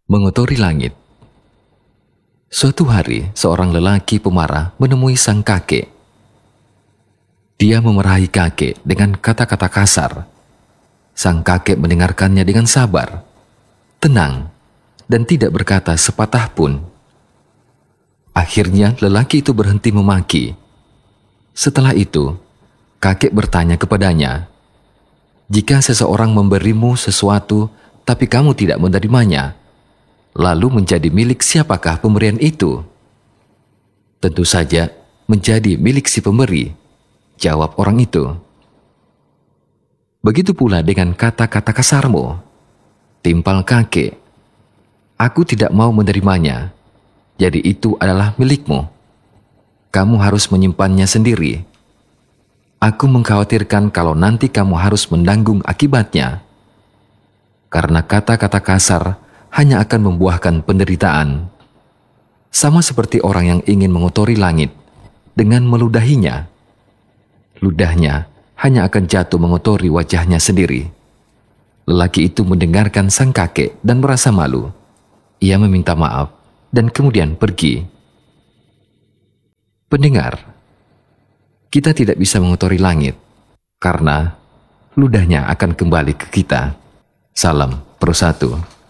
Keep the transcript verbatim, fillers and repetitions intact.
Mengotori langit. Suatu hari, seorang lelaki pemarah menemui sang kakek. Dia memarahi kakek dengan kata-kata kasar. Sang kakek mendengarkannya dengan sabar, tenang, dan tidak berkata sepatah pun. Akhirnya, lelaki itu berhenti memaki. Setelah itu, kakek bertanya kepadanya, "Jika seseorang memberimu sesuatu, tapi kamu tidak menerimanya, lalu menjadi milik siapakah pemberian itu?" "Tentu saja menjadi milik si pemberi," jawab orang itu. "Begitu pula dengan kata-kata kasarmu," timpal kakek. "Aku tidak mau menerimanya, jadi itu adalah milikmu. Kamu harus menyimpannya sendiri. Aku mengkhawatirkan kalau nanti kamu harus menanggung akibatnya. Karena kata-kata kasar hanya akan membuahkan penderitaan. Sama seperti orang yang ingin mengotori langit dengan meludahinya. Ludahnya hanya akan jatuh mengotori wajahnya sendiri." Lelaki itu mendengarkan sang kakek dan merasa malu. Ia meminta maaf dan kemudian pergi. Pendengar, kita tidak bisa mengotori langit karena ludahnya akan kembali ke kita. Salam Persatu.